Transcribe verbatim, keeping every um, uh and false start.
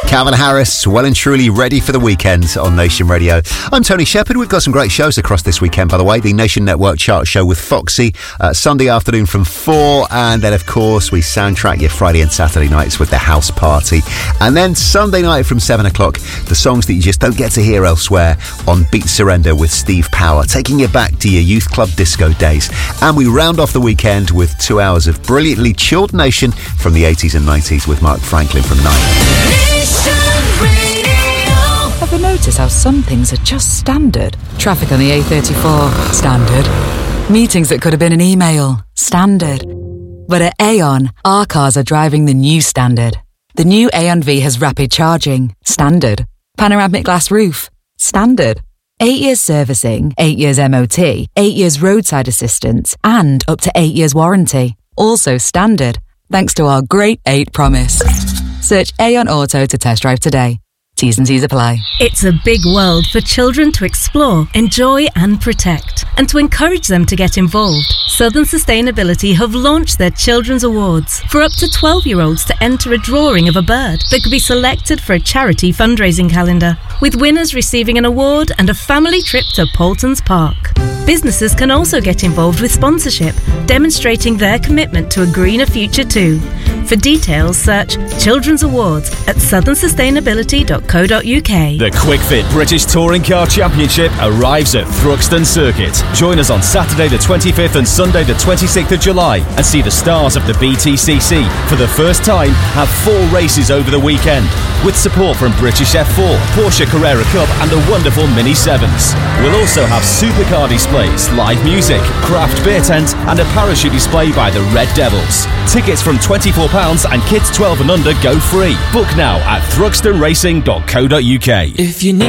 Calvin Harris, well and truly ready for the weekend on Nation Radio. I'm Tony Shepherd. We've got some great shows across this weekend, by the way. The Nation Network Chart Show with Foxy, uh, Sunday afternoon from four. And then, of course, we soundtrack your Friday and Saturday nights with the House Party. And then Sunday night from seven o'clock, the songs that you just don't get to hear elsewhere on Beat Surrender with Steve Power, taking you back to your youth club disco days. And we round off the weekend with two hours of brilliantly chilled Nation from the eighties and nineties with Mark Franklin from nine. Ever notice how some things are just standard? Traffic on the A thirty-four, standard. Meetings that could have been an email, standard. But at Aon, our cars are driving the new standard. The new Aon V has rapid charging, standard. Panoramic glass roof, standard. Eight years servicing, eight years M O T, eight years roadside assistance, and up to eight years warranty. Also standard, thanks to our Great eight promise. Search Aon Auto to test drive today. T's and C's apply. It's a big world for children to explore, enjoy and protect. And to encourage them to get involved, Southern Sustainability have launched their Children's Awards for up to twelve-year-olds to enter a drawing of a bird that could be selected for a charity fundraising calendar, with winners receiving an award and a family trip to Paultons Park. Businesses can also get involved with sponsorship, demonstrating their commitment to a greener future too. For details, search Children's Awards at southern sustainability dot co dot uk. The Quick Fit British Touring Car Championship arrives at Thruxton Circuit. Join us on Saturday the twenty-fifth and Sunday the twenty-sixth of July and see the stars of the B T C C. For the first time, have four races over the weekend, with support from British F four, Porsche Carrera Cup and the wonderful Mini sevens. We'll also have supercar displays, live music, craft beer tent and a parachute display by the Red Devils. Tickets from twenty-four pounds and kids twelve and under go free. Book now at thruxton racing dot co dot uk. If you need